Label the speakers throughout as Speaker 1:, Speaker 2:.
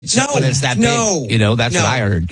Speaker 1: when it's that big. That's what I heard.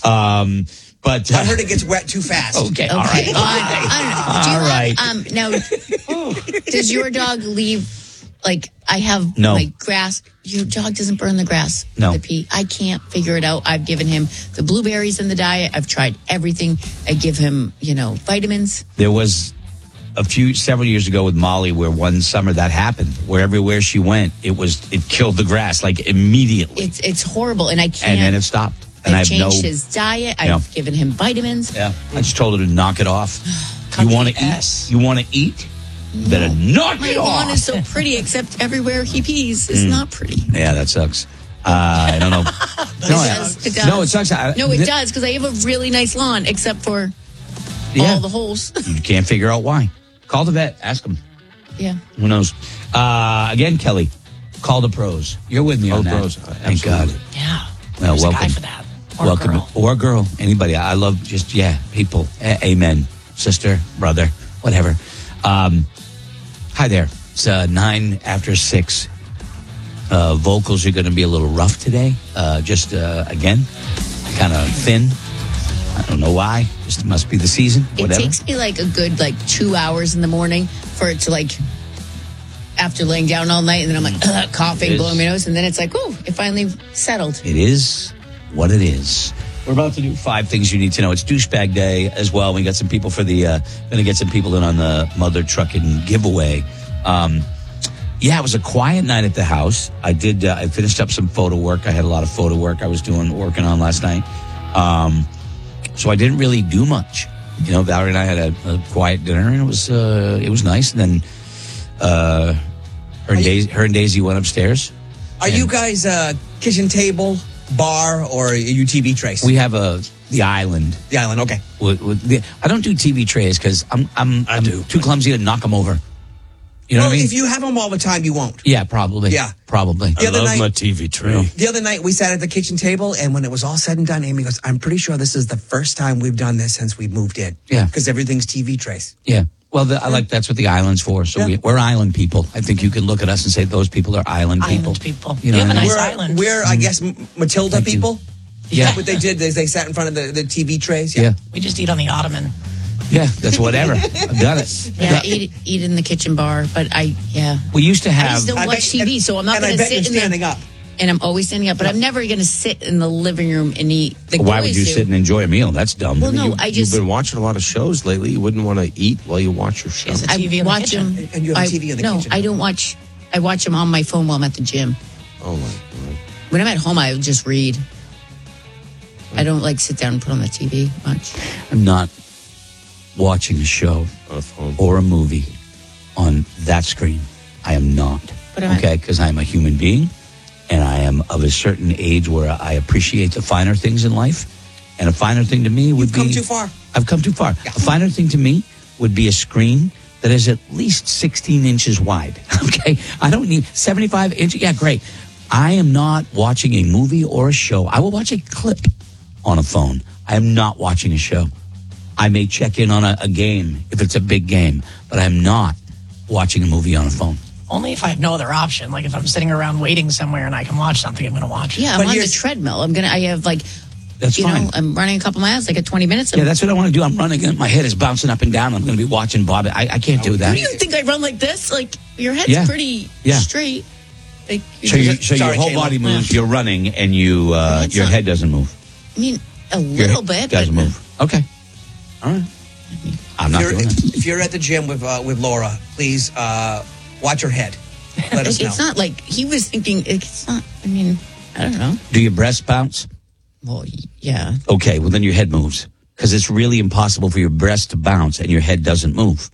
Speaker 1: But
Speaker 2: I heard it gets wet too fast.
Speaker 1: Okay, all right.
Speaker 3: All right. Now, does your dog leave? Like, I have my grass. Your dog doesn't burn the grass.
Speaker 1: No.
Speaker 3: The pee. I can't figure it out. I've given him the blueberries in the diet. I've tried everything. I give him, vitamins.
Speaker 1: There was several years ago with Molly where one summer that happened, where everywhere she went, it killed the grass, like immediately.
Speaker 3: It's horrible, and I can't.
Speaker 1: And then it stopped. And
Speaker 3: I've changed his diet. I've given him vitamins.
Speaker 1: Yeah. I just told her to knock it off. You want to eat? You want to eat? Better knock it off.
Speaker 3: My lawn is so pretty, except everywhere he pees is not pretty.
Speaker 1: Yeah, that sucks. I don't know.
Speaker 3: It does.
Speaker 1: No, it sucks.
Speaker 3: No, it does, because I have a really nice lawn, except for all the holes.
Speaker 1: You can't figure out why. Call the vet. Ask him.
Speaker 3: Yeah.
Speaker 1: Who knows? Again, Kelly, call the pros. You're with me on that.
Speaker 4: Pros.
Speaker 1: Thank God.
Speaker 5: Yeah.
Speaker 1: Well,
Speaker 5: There's
Speaker 1: welcome.
Speaker 5: a guy for that. Or
Speaker 1: Welcome.
Speaker 5: girl.
Speaker 1: Or girl. Anybody. I love people. Amen. Sister, brother, whatever. Hi there. It's 9 after 6. Vocals are going to be a little rough today. Again, kind of thin. I don't know why. Just must be the season. Whatever.
Speaker 3: It takes me like a good 2 hours in the morning for it to after laying down all night, and then I'm like coughing, blowing my nose, and then it's like, it finally settled.
Speaker 1: It is what it is. We're about to do 5 things you need to know. It's douchebag day as well. We got some people for the going to get some people in on the Mother Truckin' giveaway. It was a quiet night at the house. I finished up some photo work. I had a lot of photo work I was working on last night. So I didn't really do much. Valerie and I had a quiet dinner, and it was nice. And then her and Daisy went upstairs.
Speaker 2: Are you guys kitchen table, bar, or are you TV trays?
Speaker 1: We have the island.
Speaker 2: The island, okay.
Speaker 1: I don't do TV trays because I'm too clumsy to knock them over. You know what I mean?
Speaker 2: If you have them all the time, you won't.
Speaker 1: Yeah, probably.
Speaker 2: Yeah.
Speaker 1: Probably.
Speaker 4: I love my TV tray.
Speaker 2: The other night, we sat at the kitchen table, and when it was all said and done, Amy goes, I'm pretty sure this is the first time we've done this since we moved in.
Speaker 1: Yeah.
Speaker 2: Because everything's TV trays.
Speaker 1: Yeah. Well, that's what the island's for. So we're island people. I think you can look at us and say those people are island people.
Speaker 5: Island people.
Speaker 1: You know
Speaker 5: have a
Speaker 1: what I mean?
Speaker 5: nice island.
Speaker 2: We're, I guess, Matilda people.
Speaker 1: Yeah.
Speaker 2: What they did is they sat in front of the TV trays.
Speaker 1: Yeah.
Speaker 5: We just eat on the ottoman.
Speaker 1: Yeah, that's whatever. I've done it.
Speaker 3: Yeah, eat in the kitchen bar, but
Speaker 1: We used to
Speaker 3: I
Speaker 1: have.
Speaker 3: just don't watch TV, so I'm not going to sit in
Speaker 2: standing up.
Speaker 3: And I'm always standing up, but I'm never going to sit in the living room and eat.
Speaker 1: Why would you sit and enjoy a meal? That's dumb.
Speaker 3: Well, no,
Speaker 4: You've been watching a lot of shows lately. You wouldn't want to eat while you watch your show.
Speaker 5: She has a TV in the
Speaker 3: watch
Speaker 5: kitchen.
Speaker 3: them.
Speaker 2: And you have a TV in the kitchen.
Speaker 3: No, I don't watch. I watch them on my phone while I'm at the gym.
Speaker 4: Oh, my God.
Speaker 3: When I'm at home, I just read. I don't sit down and put on the TV much.
Speaker 1: I'm not watching a show
Speaker 4: On a phone.
Speaker 1: or a movie on that screen. I am not. Okay, because I'm a human being, and I am of a certain age where I appreciate the finer things in life. And a finer thing to me would be...
Speaker 2: You've come too far.
Speaker 1: I've come too far.
Speaker 2: Yeah.
Speaker 1: A finer thing to me would be a screen that is at least 16 inches wide. Okay? I don't need 75 inches. Yeah, great. I am not watching a movie or a show. I will watch a clip on a phone. I am not watching a show. I may check in on a game if it's a big game, but I'm not watching a movie on a phone.
Speaker 5: Only if I have no other option. Like if I'm sitting around waiting somewhere and I can watch something, I'm going to watch it.
Speaker 3: Yeah, I'm on the treadmill. I have
Speaker 1: That's fine.
Speaker 3: I'm running a couple miles, at 20 minutes.
Speaker 1: Yeah, that's what I want to do. I'm running and my head is bouncing up and down. I'm going to be watching Bob. I can't do that.
Speaker 3: What do you think I run like this? Your head's pretty straight.
Speaker 1: So your whole body moves. You're running and your head doesn't move.
Speaker 3: I mean, a little bit.
Speaker 1: Doesn't move. Okay. All right. I'm not doing that.
Speaker 2: If you're at the gym with Laura, please watch her head. Let us know.
Speaker 3: It's not like he was thinking. It's not. I mean, I don't know.
Speaker 1: Do your breasts bounce?
Speaker 3: Well, yeah.
Speaker 1: Okay. Well, then your head moves because it's really impossible for your breast to bounce and your head doesn't move.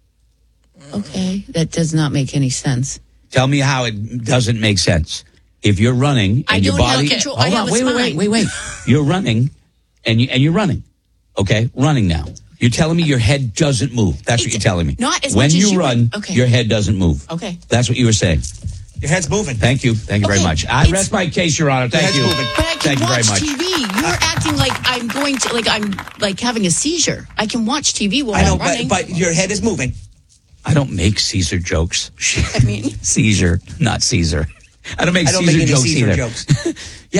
Speaker 3: Okay, that does not make any sense.
Speaker 1: Tell me how it doesn't make sense. If you're running and your body,
Speaker 3: control. Hold on,
Speaker 1: wait. You're running and you're running. Okay, running now. You're telling me your head doesn't move. That's what you're telling me.
Speaker 3: Not as
Speaker 1: when
Speaker 3: much as
Speaker 1: you run, your head doesn't move.
Speaker 3: Okay.
Speaker 1: That's what you were saying.
Speaker 2: Your head's moving.
Speaker 1: Thank you. Thank you very much. I rest my case, Your Honor. Thank you.
Speaker 3: But I can
Speaker 1: Thank you very
Speaker 3: watch
Speaker 1: much.
Speaker 3: TV. You're acting like I'm going to, I'm having a seizure. I can watch TV while I'm running.
Speaker 2: But your head is moving.
Speaker 1: I don't make Caesar jokes.
Speaker 3: I mean,
Speaker 1: Caesar, not Caesar. I don't make Caesar
Speaker 2: any
Speaker 1: jokes
Speaker 2: Caesar
Speaker 1: either.
Speaker 2: jokes.